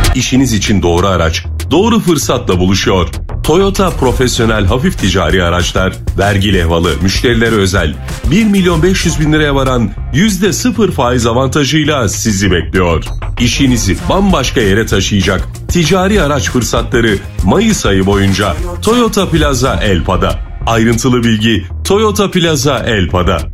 İşiniz için doğru araç, doğru fırsatla buluşuyor. Toyota profesyonel hafif ticari araçlar, vergi levhalı, müşterilere özel 1.500.000 liraya varan %0 faiz avantajıyla sizi bekliyor. İşinizi bambaşka yere taşıyacak ticari araç fırsatları Mayıs ayı boyunca Toyota Plaza Elpa'da. Ayrıntılı bilgi Toyota Plaza Elpa'da.